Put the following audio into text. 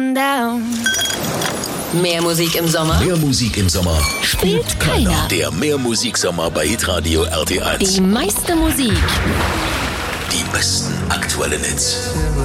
come down. Mehr Musik im Sommer? Mehr Musik im Sommer Spielt keiner. Der Mehrmusiksommer bei Hitradio RT1. Die meiste Musik. Die besten aktuellen Hits.